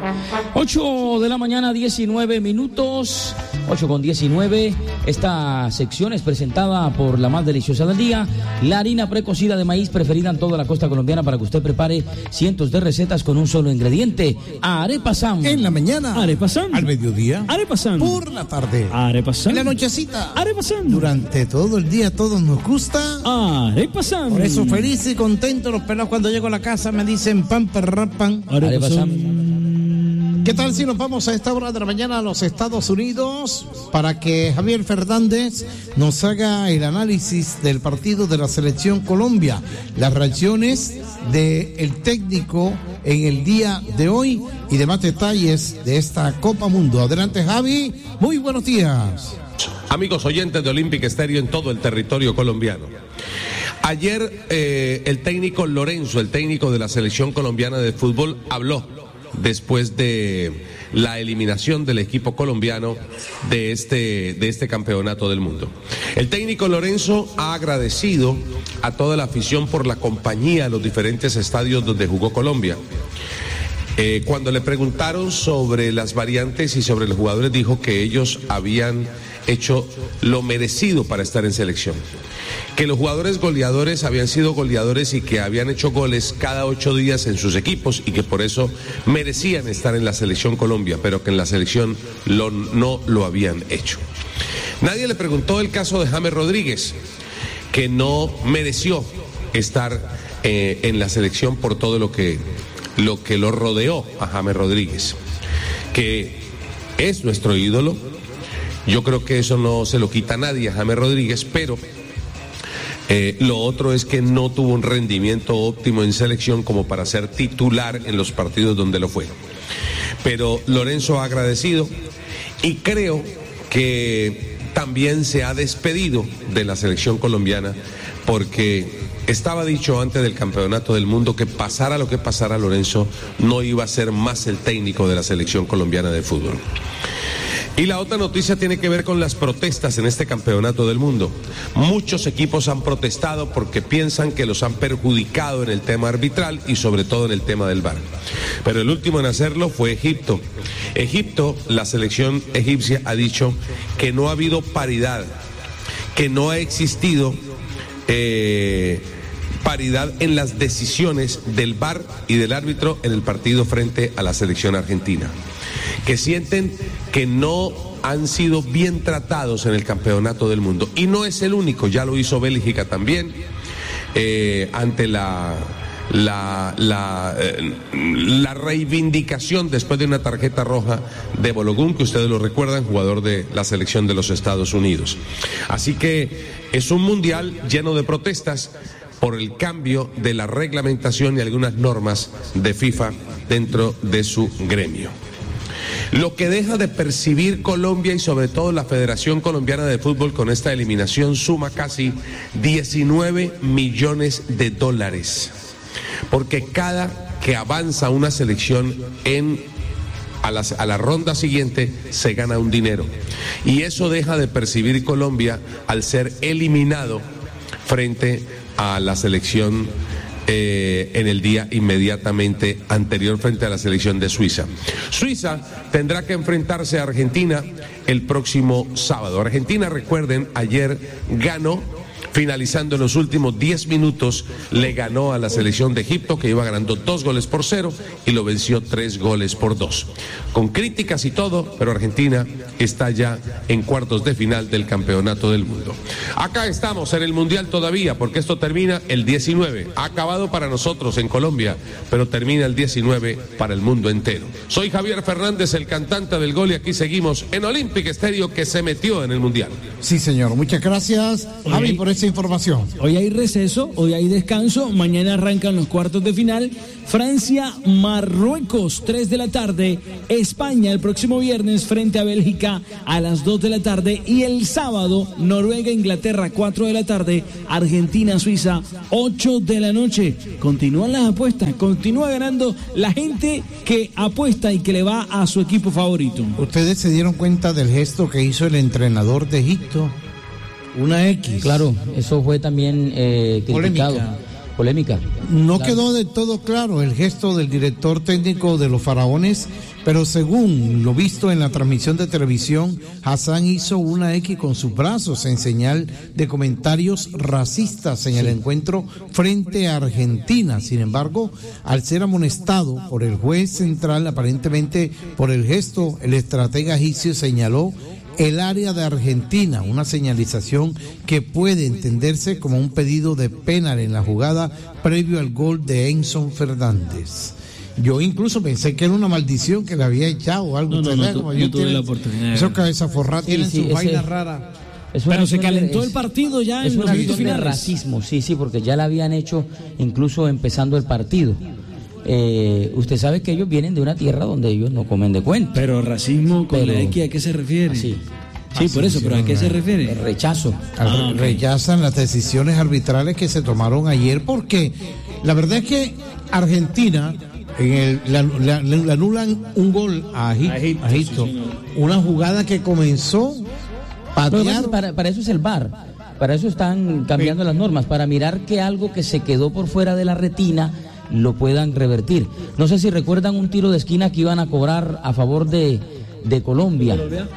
8 de la mañana, 19 minutos. 8:19. Esta sección es presentada por la más deliciosa del día, la harina precocida de maíz preferida en toda la costa colombiana para que usted prepare cientos de recetas con un solo ingrediente. Arepa Sam. En la mañana. Arepa Sam. Al mediodía. Arepa Sam. Por la tarde. Arepa Sam. En la nochecita. Arepa Sam. Durante todo el día todos nos gusta. Arepa Sam. Por eso feliz y contento los pelados cuando llego a la casa me dicen pan, perrapan. Arepa Sam. ¿Qué tal si nos vamos a esta hora de la mañana a los Estados Unidos para que Javier Fernández nos haga el análisis del partido de la Selección Colombia, las reacciones del técnico en el día de hoy y demás detalles de esta Copa Mundo? Adelante, Javi, muy buenos días. Amigos oyentes de Olímpica Estéreo en todo el territorio colombiano. Ayer el técnico Lorenzo, el técnico de la Selección Colombiana de Fútbol, habló después de la eliminación del equipo colombiano de este campeonato del mundo. El técnico Lorenzo ha agradecido a toda la afición por la compañía en los diferentes estadios donde jugó Colombia. Cuando le preguntaron sobre las variantes y sobre los jugadores, dijo que ellos habían hecho lo merecido para estar en selección, que los jugadores goleadores habían sido goleadores y que habían hecho goles cada 8 días en sus equipos y que por eso merecían estar en la Selección Colombia, pero que en la selección no lo habían hecho. Nadie le preguntó el caso de James Rodríguez, que no mereció estar en la selección por todo lo que lo rodeó a James Rodríguez, que es nuestro ídolo. Yo creo que eso no se lo quita a nadie a James Rodríguez, pero lo otro es que no tuvo un rendimiento óptimo en selección como para ser titular en los partidos donde lo fue. Pero Lorenzo ha agradecido y creo que también se ha despedido de la selección colombiana, porque estaba dicho antes del campeonato del mundo que pasara lo que pasara, Lorenzo no iba a ser más el técnico de la selección colombiana de fútbol. Y la otra noticia tiene que ver con las protestas en este campeonato del mundo. Muchos equipos han protestado porque piensan que los han perjudicado en el tema arbitral y sobre todo en el tema del VAR. Pero el último en hacerlo fue Egipto. La selección egipcia ha dicho que no ha habido paridad, que no ha existido paridad en las decisiones del VAR y del árbitro en el partido frente a la selección argentina, que sienten que no han sido bien tratados en el campeonato del mundo. Y no es el único, ya lo hizo Bélgica también, ante la reivindicación después de una tarjeta roja de Balogun, que ustedes lo recuerdan, jugador de la selección de los Estados Unidos. Así que es un mundial lleno de protestas por el cambio de la reglamentación y algunas normas de FIFA dentro de su gremio. Lo que deja de percibir Colombia y sobre todo la Federación Colombiana de Fútbol con esta eliminación suma casi 19 millones de dólares. Porque cada que avanza una selección a la ronda siguiente se gana un dinero. Y eso deja de percibir Colombia al ser eliminado frente a la selección en el día inmediatamente anterior frente a la selección de Suiza. Suiza tendrá que enfrentarse a Argentina el próximo sábado. Argentina, recuerden, ayer ganó, finalizando en los últimos 10 minutos, le ganó a la selección de Egipto, que iba ganando 2-0 y lo venció 3-2. Con críticas y todo, pero Argentina está ya en cuartos de final del campeonato del mundo. Acá estamos en el Mundial todavía, porque esto termina el 19. Ha acabado para nosotros en Colombia, pero termina el 19 para el mundo entero. Soy Javier Fernández, el cantante del gol, y aquí seguimos en Olímpica Estéreo, que se metió en el Mundial. Sí, señor. Muchas gracias, Javi, por esa información. Hoy hay receso, hoy hay descanso, mañana arrancan los cuartos de final. Francia, Marruecos, 3 de la tarde. España el próximo viernes frente a Bélgica a las 2 de la tarde. Y el sábado, Noruega, Inglaterra, 4 de la tarde. Argentina, Suiza, 8 de la noche. Continúan las apuestas, continúa ganando la gente que apuesta y que le va a su equipo favorito. ¿Ustedes se dieron cuenta del gesto que hizo el entrenador de Egipto? Una X. Claro, eso fue también criticado. Polémica. polémica. No quedó de todo claro el gesto del director técnico de los Faraones, pero según lo visto en la transmisión de televisión, Hassan hizo una X con sus brazos en señal de comentarios racistas en el encuentro frente a Argentina. Sin embargo, al ser amonestado por el juez central, aparentemente por el gesto, el estratega egipcio señaló el área de Argentina, una señalización que puede entenderse como un pedido de penal en la jugada previo al gol de Enzo Fernández. Yo incluso pensé que era una maldición que le había echado o algo. No tuve la oportunidad. Esos cabezas forradas tienen su vaina rara. Pero se calentó el partido ya en los minutos finales. Es racismo, sí, porque ya la habían hecho incluso empezando el partido. Usted sabe que ellos vienen de una tierra donde ellos no comen de cuento. Pero racismo con la X, ¿a qué se refiere? Sí, por eso, pero ¿a qué se refiere? El rechazo. Rechazan las decisiones arbitrales que se tomaron ayer, porque la verdad es que Argentina le anulan un gol a Egipto. Sí, una jugada que comenzó patear. Para eso es el VAR. Para eso están cambiando las normas, para mirar que algo que se quedó por fuera de la retina lo puedan revertir. No sé si recuerdan un tiro de esquina que iban a cobrar a favor de Colombia,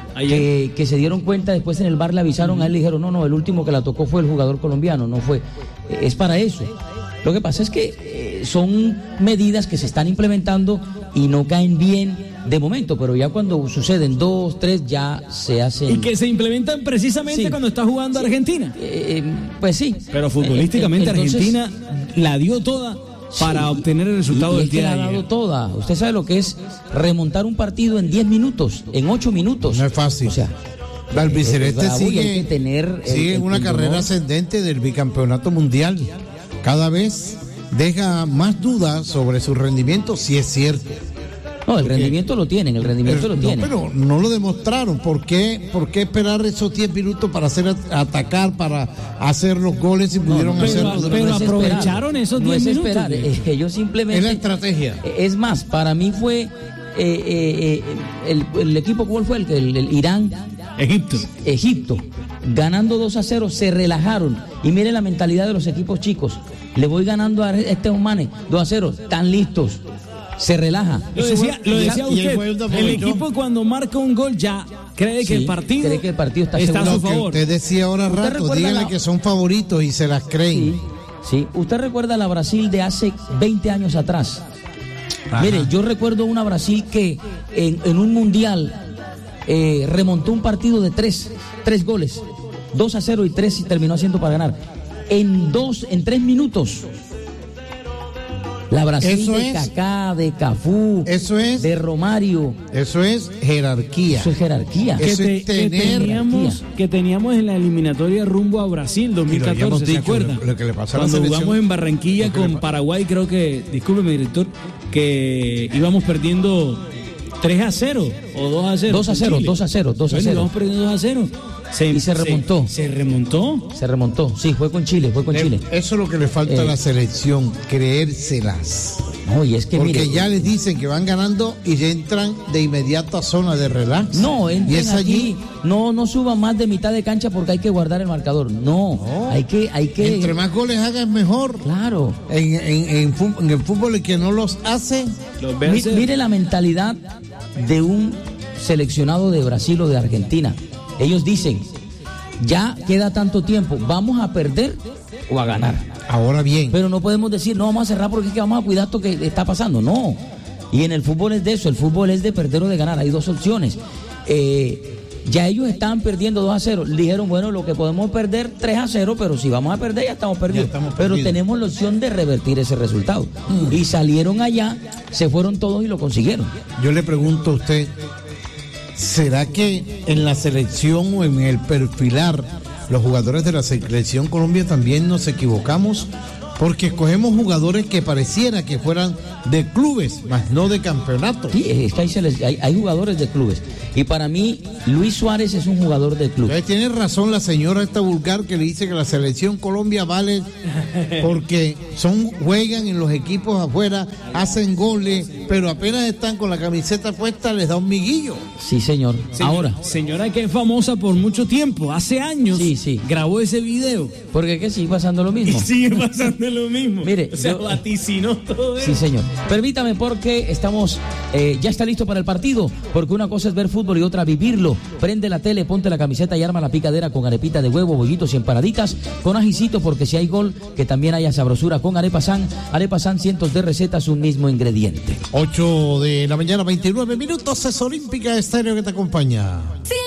que se dieron cuenta, después en el VAR le avisaron a él, le dijeron, no, el último que la tocó fue el jugador colombiano, no fue. Es para eso. Lo que pasa es que son medidas que se están implementando y no caen bien de momento, pero ya cuando suceden 2, 3 ya se hacen. Y que se implementan precisamente cuando está jugando Argentina. Pues sí. Pero futbolísticamente Argentina la dio toda para obtener el resultado del día de ayer. La ha dado toda. Usted sabe lo que es remontar un partido en 10 minutos, en 8 minutos. No es fácil. O sea, el albiceleste sigue en una carrera ascendente del bicampeonato mundial. Cada vez deja más dudas sobre su rendimiento, si es cierto. No, el rendimiento lo tienen, pero no lo demostraron. ¿Por qué esperar esos 10 minutos para atacar, para hacer los goles si pudieron hacerlo? Pero aprovecharon esos 10 minutos. No es esperar, ellos simplemente... Es la estrategia. Es más, para mí fue el equipo, ¿cuál fue? El Irán. Egipto. Ganando 2-0, se relajaron. Y miren la mentalidad de los equipos chicos. Le voy ganando a estos manes 2-0, están listos. Se relaja. Lo decía usted, el equipo cuando marca un gol ya cree que el partido está a su favor. Usted decía ahora rato, díganle que son favoritos y se las creen. Sí. Usted recuerda la Brasil de hace 20 años atrás. Ajá. Mire, yo recuerdo una Brasil que en un mundial remontó un partido de 3 goles, 2-0 y 3 y terminó haciendo para ganar. En 3 minutos. La Brasil de Kaká, de Cafú, de Romario. Eso es jerarquía. Que teníamos en la eliminatoria rumbo a Brasil 2014, ¿se acuerdan? Lo que le pasó cuando jugamos en Barranquilla con Paraguay, creo que, discúlpeme director, que íbamos perdiendo 3-0 o 2-0. 2-0. Bueno, íbamos perdiendo 2-0. Y se remontó. ¿Se remontó? Sí, fue con Chile. Eso es lo que le falta a la selección, creérselas. No, y es que porque ya les dicen que van ganando y ya entran de inmediato a zona de relax. No, entren, y es allí. No suban más de mitad de cancha porque hay que guardar el marcador. No. Hay que. Entre más goles hagan mejor. Claro. En el fútbol, el que no los hace. Mire la mentalidad de un seleccionado de Brasil o de Argentina. Ellos dicen, ya queda tanto tiempo, ¿vamos a perder o a ganar? Ahora bien. Pero no podemos decir, no, vamos a cerrar porque es que vamos a cuidar esto que está pasando. No. Y en el fútbol es de eso, el fútbol es de perder o de ganar. Hay 2 opciones. Ya ellos estaban perdiendo 2-0. Dijeron, bueno, lo que podemos perder 3-0, pero si vamos a perder ya estamos perdidos. Pero tenemos la opción de revertir ese resultado. Y salieron allá, se fueron todos y lo consiguieron. Yo le pregunto a usted, ¿será que en la selección o en el perfilar los jugadores de la selección Colombia también nos equivocamos? Porque escogemos jugadores que pareciera que fueran de clubes, más no de campeonatos. Sí, es que hay jugadores de clubes. Y para mí, Luis Suárez es un jugador de club. Tiene razón la señora esta vulgar que le dice que la selección Colombia vale porque juegan en los equipos afuera, hacen goles, pero apenas están con la camiseta puesta les da un miguillo. Sí, señor. Ahora. Señora que es famosa por mucho tiempo, hace años, grabó ese video. Porque que sigue pasando lo mismo. Sigue pasando no es lo mismo. Mire, o sea, vaticinó todo eso. Sí, señor. Permítame porque estamos, ya está listo para el partido, porque una cosa es ver fútbol y otra vivirlo. Prende la tele, ponte la camiseta y arma la picadera con arepita de huevo, bollitos y empanaditas, con ajicito, porque si hay gol, que también haya sabrosura con Arepa San. Arepa San, cientos de recetas, un mismo ingrediente. 8 de la mañana, 29 minutos, es Olímpica Estéreo que te acompaña. Sí.